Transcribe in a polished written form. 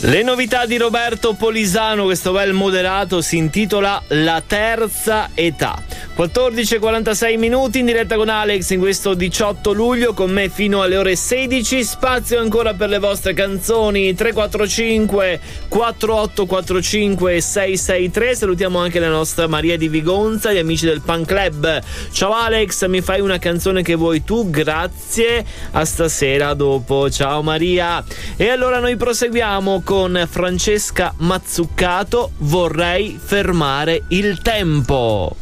Le novità di Roberto Polisano, questo bel moderato, si intitola La terza età. 14:46 minuti in diretta con Alex in questo 18 luglio, con me fino alle ore 16. Spazio ancora per le vostre canzoni 345 4845 663. Salutiamo anche la nostra Maria di Vigonza, gli amici del Fan Club. Ciao Alex, mi fai una canzone che vuoi tu? Grazie, a stasera, a dopo. Ciao Maria. E allora noi proseguiamo con Francesca Mazzuccato, Vorrei fermare il tempo.